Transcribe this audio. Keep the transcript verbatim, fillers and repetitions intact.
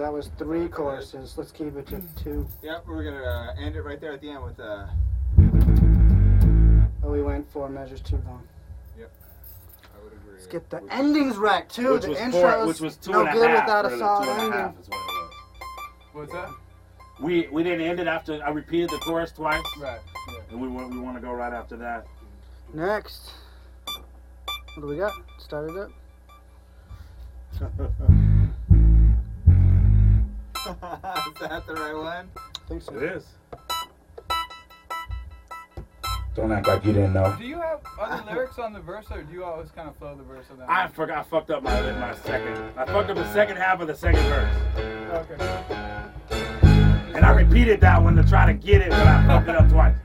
that was three courses. Let's keep it to two. Yep, we're gonna uh, end it right there at the end with uh. Oh, we went four measures too long. Yep, I would agree. Let's get the endings right too. Which the was intros, four, which was two no and a good half, without a really, solid two and a ending. half is what it was. What's that? We we didn't end it after I repeated the chorus twice, Right. Yeah. and we want we want to go right after that. Next, what do we got? Start it up. Is that the right one? I think so. It is. Don't act like you didn't know. Do you have other lyrics on the verse, or do you always kind of flow the verse on that? I forgot. I fucked up my my second. I fucked up the second half of the second verse, Okay. and I repeated that one to try to get it, but I fucked it up twice.